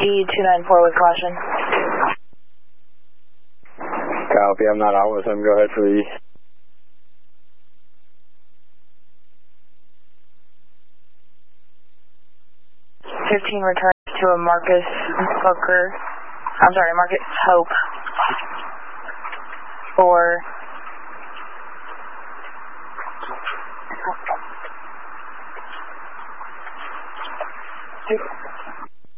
E294 with caution. Copy, I'm not out with him. Go ahead for the... 15 returns to a Marcus Hope for